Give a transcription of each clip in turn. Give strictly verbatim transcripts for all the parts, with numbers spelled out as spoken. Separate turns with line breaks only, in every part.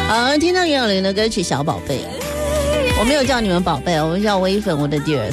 好，听到袁咏琳的歌曲《小宝贝》，我没有叫你们宝贝，我叫微粉，我的 Dears。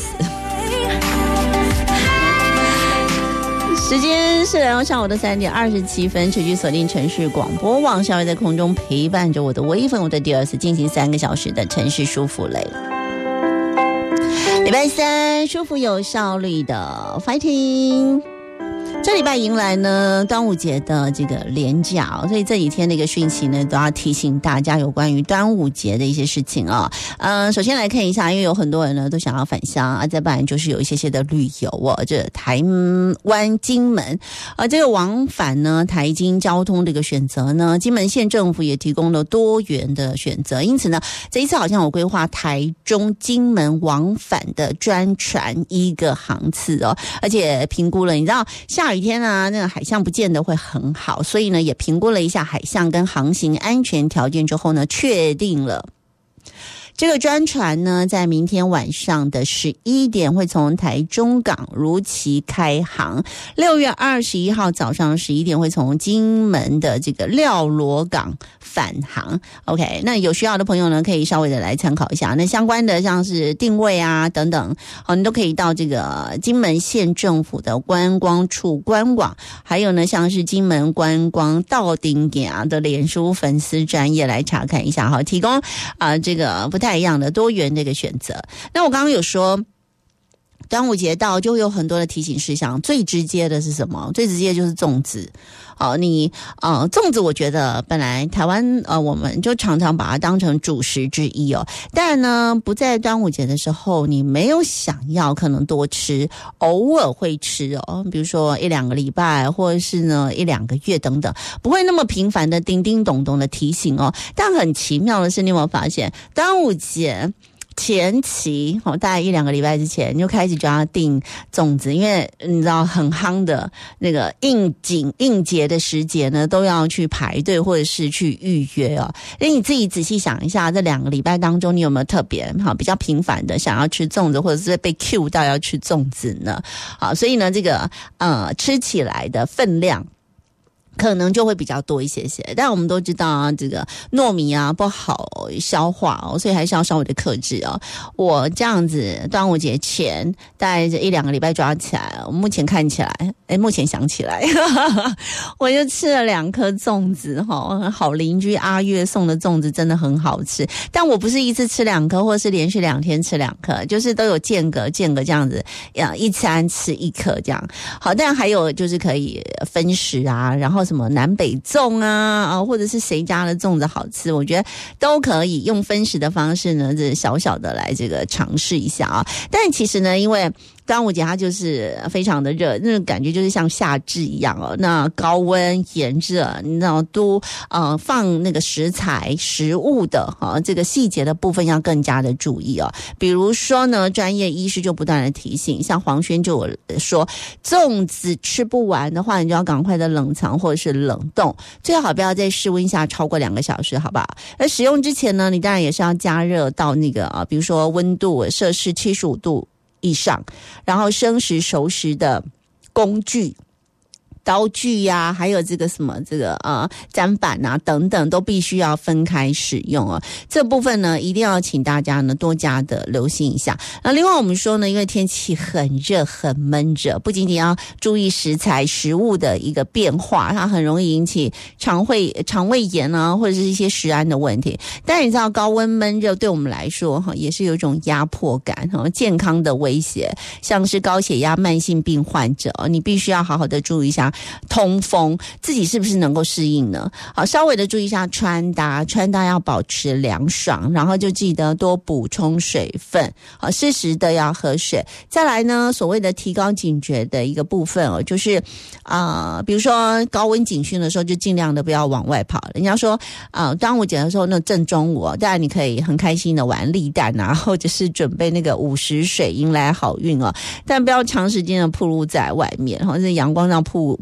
时间是来到上午的三点二十七分，持续锁定城市广播网，稍微在空中陪伴着我的微粉，我的 Dears， 进行三个小时的城市舒服类。礼拜三，舒服有效率的 fighting。这礼拜迎来呢端午节的这个连假，所以这几天的一个讯息呢都要提醒大家有关于端午节的一些事情啊。嗯、呃，首先来看一下，因为有很多人呢都想要返乡啊，再不然就是有一些些的旅游哦，这台湾金门啊，这个往返呢台金交通的一个选择呢，金门县政府也提供了多元的选择，因此呢这一次好像有规划台中金门往返的专船一个航次哦，而且评估了，你知道下雨天啊，那个海象不见得会很好，所以呢也评估了一下海象跟航行安全条件之后呢，确定了这个专船呢在明天晚上的十一点会从台中港如期开航，六月二十一号早上十一点会从金门的这个廖罗港返航。 OK， 那有需要的朋友呢可以稍微的来参考一下，那相关的像是定位啊等等，好，你都可以到这个金门县政府的观光处官网，还有呢像是金门观光到顶点的脸书粉丝专页来查看一下，好，提供啊、呃、这个不太一样的多元的一个选择。那我刚刚有说端午节到就会有很多的提醒事项，最直接的是什么？最直接就是粽子。好，你呃粽子我觉得本来台湾呃我们就常常把它当成主食之一哦，但呢不在端午节的时候你没有想要可能多吃，偶尔会吃哦，比如说一两个礼拜或者是呢一两个月等等，不会那么频繁的叮叮咚咚的提醒哦。但很奇妙的是，你有没有发现端午节前期大概一两个礼拜之前就开始就要订粽子，因为你知道很夯的那个应景应节的时节呢都要去排队或者是去预约哦。那你自己仔细想一下，这两个礼拜当中你有没有特别好比较频繁的想要吃粽子，或者是被 cue 到要吃粽子呢？好，所以呢这个呃吃起来的分量可能就会比较多一些些，但我们都知道啊，这个糯米啊不好消化哦，所以还是要稍微的克制哦。我这样子端午节前大概一两个礼拜抓起来，我目前看起来，哎，目前想起来，我就吃了两颗粽子哈，好邻居阿月送的粽子真的很好吃，但我不是一次吃两颗，或是连续两天吃两颗，就是都有间隔间隔这样子，一餐吃一颗这样。好，但还有就是可以分食啊，然后什么南北粽啊啊，或者是谁家的粽子好吃，我觉得都可以用分食的方式呢，这小小的来这个尝试一下啊。但其实呢，因为端午节它就是非常的热，那种感觉就是像夏至一样哦。那高温炎热，你知道都呃放那个食材食物的哈、哦、这个细节的部分要更加的注意哦。比如说呢，专业医师就不断的提醒，像黄轩就有说，粽子吃不完的话，你就要赶快的冷藏或者是冷冻，最好不要在室温下超过两个小时，好不好？而使用之前呢，你当然也是要加热到那个啊，比如说温度摄氏七十五度以上，然后生食熟食的工具刀具呀、啊，还有这个什么这个呃砧板啊等等，都必须要分开使用啊。这部分呢，一定要请大家呢多加的留心一下。那另外我们说呢，因为天气很热很闷热，不仅仅要注意食材食物的一个变化，它很容易引起肠胃肠胃炎啊，或者是一些食安的问题。但你知道高温闷热对我们来说哈，也是有一种压迫感哈，健康的威胁，像是高血压慢性病患者，你必须要好好的注意一下通风，自己是不是能够适应呢？好，稍微的注意一下穿搭，穿搭要保持凉爽，然后就记得多补充水分，好，适时的要喝水。再来呢，所谓的提高警觉的一个部分哦，就是啊、呃，比如说高温警讯的时候，就尽量的不要往外跑。人家说啊、呃，端午节的时候，那正中午、哦，当然你可以很开心的玩立蛋啊，或者是准备那个午时水迎来好运哦，但不要长时间的暴露在外面，或者是阳光上曝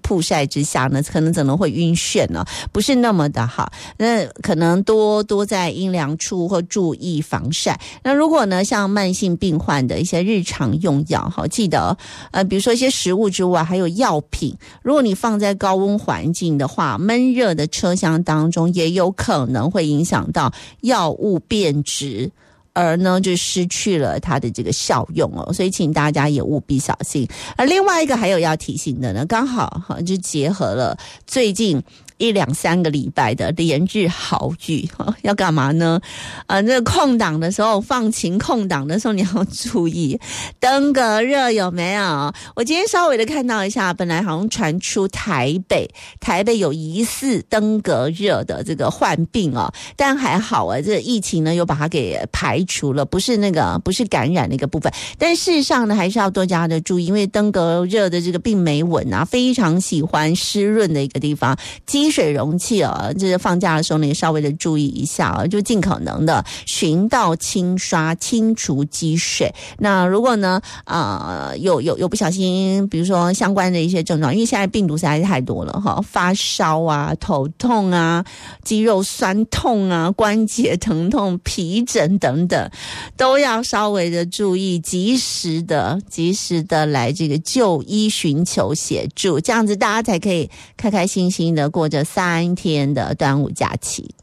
曝晒之下呢，可能可能会晕眩呢、哦，不是那么的好。那可能多多在阴凉处或注意防晒。那如果呢，像慢性病患的一些日常用药，好，记得呃，比如说一些食物之外，还有药品，如果你放在高温环境的话，闷热的车厢当中，也有可能会影响到药物变质。而呢就失去了它的这个效用哦，所以请大家也务必小心。而另外一个还有要提醒的呢，刚好哈就结合了最近一两三个礼拜的连日豪雨，要干嘛呢？呃，那个空档的时候，放晴空档的时候，你要注意登革热有没有？我今天稍微的看到一下，本来好像传出台北台北有疑似登革热的这个患病哦，但还好啊，这个疫情呢又把它给排除了，不是那个不是感染的一个部分。但事实上呢，还是要多加的注意，因为登革热的这个病媒蚊啊，非常喜欢湿润的一个地方。积水容器啊，就是放假的时候呢，也稍微的注意一下啊，就尽可能的循道清刷，清除积水。那如果呢，呃，有有有不小心，比如说相关的一些症状，因为现在病毒实在是太多了哈，发烧啊、头痛啊、肌肉酸痛啊、关节疼痛、皮疹等等，都要稍微的注意，及时的、及时的来这个就医寻求协助，这样子大家才可以开开心心的过着三天的端午假期。